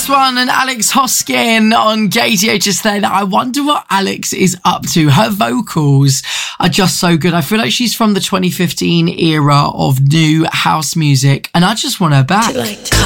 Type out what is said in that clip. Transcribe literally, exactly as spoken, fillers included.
First one, and Alex Hoskin on K T H just then. I wonder what Alex is up to. Her vocals are just so good. I feel like she's from the twenty fifteen era of new house music, and I just want her back.